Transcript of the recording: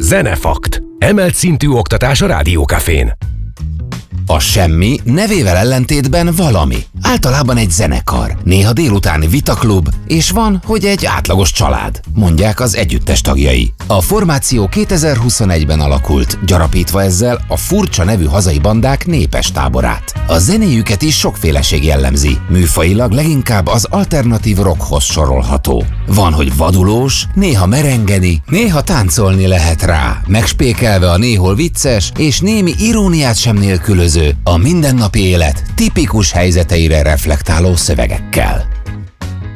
Zenefakt. Emelt szintű oktatás a Rádiókafén. A semmi nevével ellentétben valami. Általában egy zenekar, néha délutáni vitaklub, és van, hogy egy átlagos család, mondják az együttes tagjai. A formáció 2021-ben alakult, gyarapítva ezzel a furcsa nevű hazai bandák népes táborát. A zenéjüket is sokféleség jellemzi, műfajilag leginkább az alternatív rockhoz sorolható. Van, hogy vadulós, néha merengeni, néha táncolni lehet rá, megspékelve a néhol vicces és némi iróniát sem nélkülöző, a mindennapi élet tipikus helyzeteire reflektáló szövegekkel.